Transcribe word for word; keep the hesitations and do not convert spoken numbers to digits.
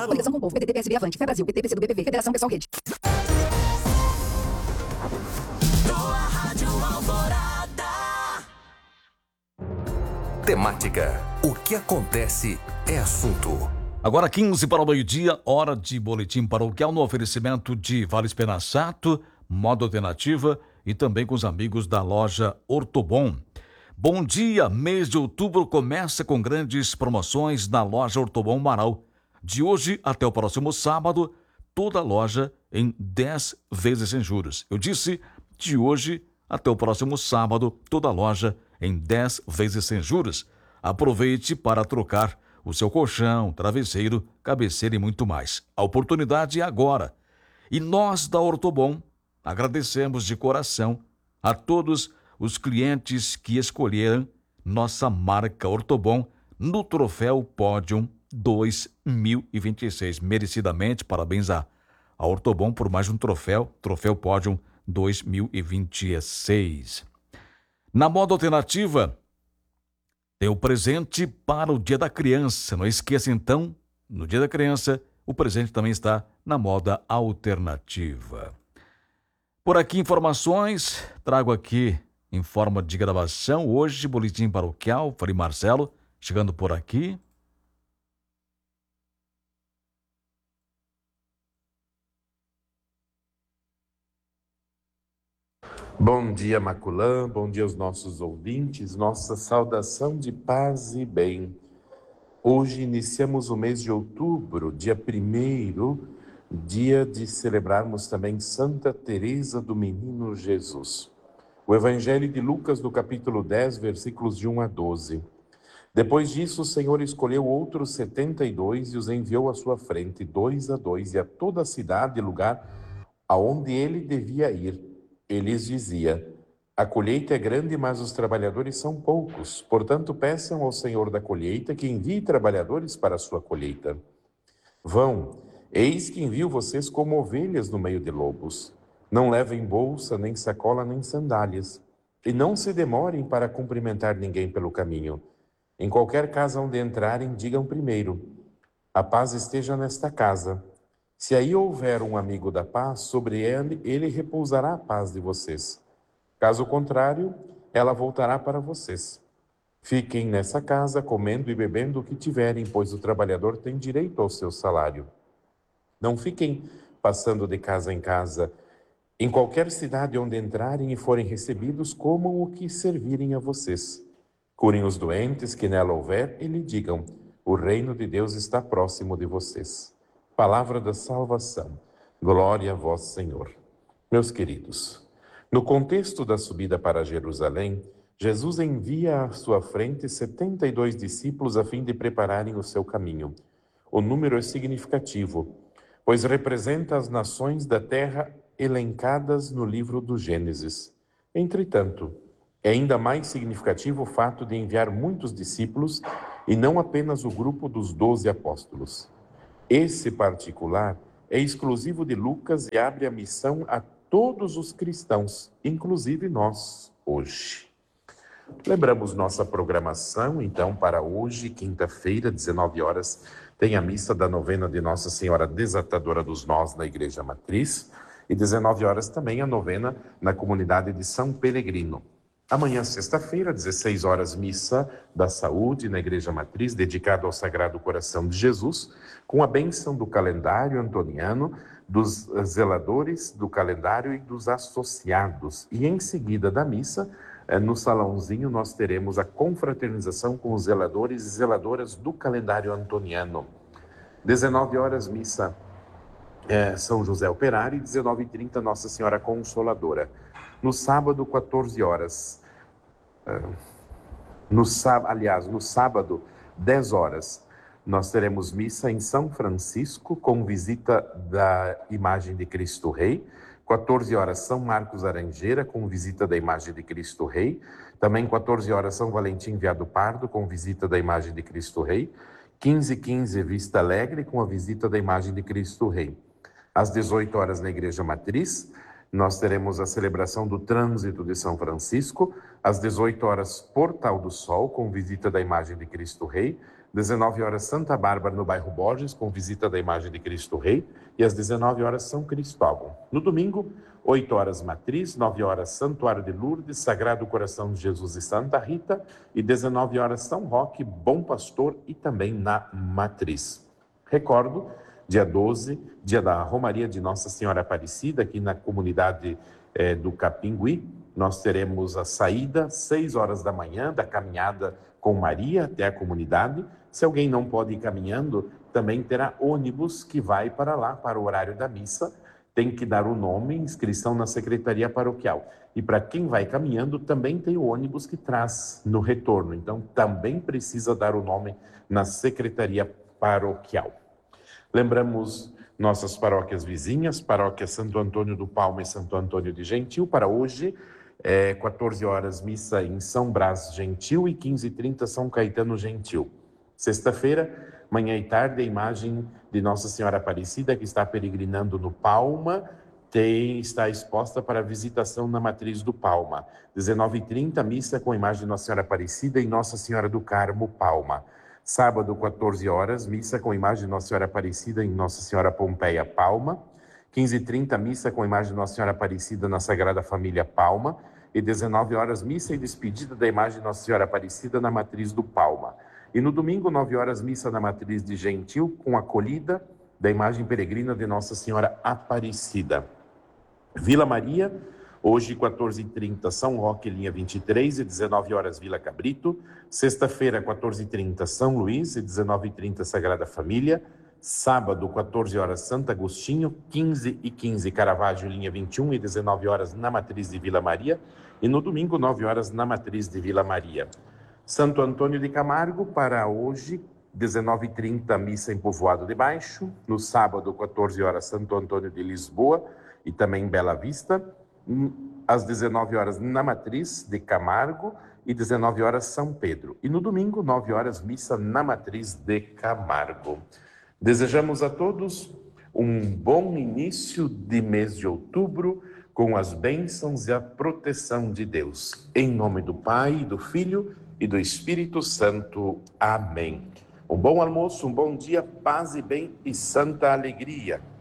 Coligação com o Povo, P D T, P S B, Avante, Fé Brasil, P T, P C do B P V, Federação Pessoal Rede. Temática. O que acontece é assunto. Agora quinze para o meio-dia, hora de boletim paroquial no oferecimento de Vale Espenaçato, Moda Alternativa e também com os amigos da loja Ortobon. Bom dia, mês de outubro começa com grandes promoções na loja Ortobon Marau. De hoje até o próximo sábado, toda a loja em dez vezes sem juros. Eu disse de hoje até o próximo sábado, toda a loja em dez vezes sem juros. Aproveite para trocar o seu colchão, travesseiro, cabeceira e muito mais. A oportunidade é agora. E nós da Ortobon agradecemos de coração a todos os clientes que escolheram nossa marca Ortobon no Troféu Pódium dois mil e vinte e seis. Merecidamente, parabéns a, a Ortobon por mais um troféu, Troféu Pódium dois mil e vinte e seis. Na Moda Alternativa, tem o presente para o Dia da Criança. Não esqueça então, no Dia da Criança, o presente também está na Moda Alternativa. Por aqui informações, trago aqui em forma de gravação, hoje, boletim paroquial, Frei Marcelo, chegando por aqui. Bom dia, Maculã, bom dia aos nossos ouvintes, nossa saudação de paz e bem. Hoje iniciamos o mês de outubro, dia primeiro, dia de celebrarmos também Santa Teresa do Menino Jesus. O Evangelho de Lucas, no capítulo dez, versículos de um a doze. Depois disso, o Senhor escolheu outros setenta e dois e os enviou à sua frente, dois a dois, e a toda a cidade e lugar aonde ele devia ir. Ele lhes dizia: a colheita é grande, mas os trabalhadores são poucos. Portanto, peçam ao Senhor da colheita que envie trabalhadores para a sua colheita. Vão, eis que envio vocês como ovelhas no meio de lobos. Não levem bolsa, nem sacola, nem sandálias. E não se demorem para cumprimentar ninguém pelo caminho. Em qualquer casa onde entrarem, digam primeiro: a paz esteja nesta casa. Se aí houver um amigo da paz, sobre ele, ele repousará a paz de vocês. Caso contrário, ela voltará para vocês. Fiquem nessa casa, comendo e bebendo o que tiverem, pois o trabalhador tem direito ao seu salário. Não fiquem passando de casa em casa. Em qualquer cidade onde entrarem e forem recebidos, comam o que servirem a vocês. Curem os doentes que nela houver e lhe digam: o reino de Deus está próximo de vocês. Palavra da salvação. Glória a vós, Senhor. Meus queridos, no contexto da subida para Jerusalém, Jesus envia à sua frente setenta e dois discípulos a fim de prepararem o seu caminho. O número é significativo, pois representa as nações da terra elencadas no livro do Gênesis. Entretanto, é ainda mais significativo o fato de enviar muitos discípulos e não apenas o grupo dos doze apóstolos. Esse particular é exclusivo de Lucas e abre a missão a todos os cristãos, inclusive nós, hoje. Lembramos nossa programação, então, para hoje, quinta-feira, dezenove horas, tem a missa da novena de Nossa Senhora Desatadora dos Nós na Igreja Matriz, e dezenove horas também a novena na comunidade de São Pelegrino. Amanhã, sexta-feira, dezesseis horas, missa da saúde na Igreja Matriz, dedicada ao Sagrado Coração de Jesus, com a bênção do calendário antoniano, dos zeladores do calendário e dos associados. E em seguida da missa, no salãozinho, nós teremos a confraternização com os zeladores e zeladoras do calendário antoniano. dezenove horas, missa é, São José Operário, e dezenove e trinta, Nossa Senhora Consoladora. No sábado, quatorze horas, no sábado, aliás, no sábado, dez horas, nós teremos missa em São Francisco, com visita da imagem de Cristo Rei. quatorze horas, São Marcos Aranjeira, com visita da imagem de Cristo Rei. Também quatorze horas, São Valentim Veado Pardo, com visita da imagem de Cristo Rei. quinze e quinze, Vista Alegre, com a visita da imagem de Cristo Rei. Às dezoito horas, na Igreja Matriz, nós teremos a celebração do trânsito de São Francisco. Às dezoito horas, Portal do Sol, com visita da imagem de Cristo Rei. dezenove horas, Santa Bárbara, no bairro Borges, com visita da imagem de Cristo Rei. E às dezenove horas, São Cristóvão. No domingo, oito horas, Matriz, nove horas, Santuário de Lourdes, Sagrado Coração de Jesus e Santa Rita. E dezenove horas, São Roque, Bom Pastor e também na Matriz. Recordo, dia doze, dia da Romaria de Nossa Senhora Aparecida, aqui na comunidade eh, do Capingui. Nós teremos a saída, seis horas da manhã, da caminhada com Maria até a comunidade. Se alguém não pode ir caminhando, também terá ônibus que vai para lá, para o horário da missa. Tem que dar o nome, inscrição na Secretaria Paroquial. E para quem vai caminhando, também tem o ônibus que traz no retorno. Então, também precisa dar o nome na Secretaria Paroquial. Lembramos nossas paróquias vizinhas, paróquia Santo Antônio do Palma e Santo Antônio de Gentil, para hoje, é, quatorze horas, missa em São Brás Gentil e quinze e trinta São Caetano Gentil. Sexta-feira, manhã e tarde, a imagem de Nossa Senhora Aparecida, que está peregrinando no Palma, tem, está exposta para visitação na Matriz do Palma. dezenove e trinta, missa com a imagem de Nossa Senhora Aparecida em Nossa Senhora do Carmo, Palma. Sábado, quatorze horas, missa com a imagem de Nossa Senhora Aparecida em Nossa Senhora Pompeia, Palma. quinze e trinta, missa com a imagem de Nossa Senhora Aparecida na Sagrada Família, Palma. E dezenove horas, missa e despedida da imagem de Nossa Senhora Aparecida na Matriz do Palma. E no domingo, nove horas, missa na Matriz de Gentil, com acolhida da imagem peregrina de Nossa Senhora Aparecida. Vila Maria, hoje, quatorze e trinta, São Roque, linha vinte e três, e dezenove horas, Vila Cabrito. Sexta-feira, quatorze e trinta, São Luís, e dezenove e trinta, Sagrada Família. Sábado, quatorze horas, Santo Agostinho, quinze e quinze, Caravaggio, linha vinte e um, e dezenove horas, na Matriz de Vila Maria. E no domingo, nove horas, na Matriz de Vila Maria. Santo Antônio de Camargo, para hoje, dezenove e trinta, missa em Povoado de Baixo. No sábado, quatorze horas, Santo Antônio de Lisboa e também Bela Vista. Às dezenove horas, na Matriz de Camargo e dezenove horas, São Pedro. E no domingo, nove horas, missa na Matriz de Camargo. Desejamos a todos um bom início de mês de outubro, com as bênçãos e a proteção de Deus. Em nome do Pai, do Filho e do Espírito Santo. Amém. Um bom almoço, um bom dia, paz e bem e santa alegria.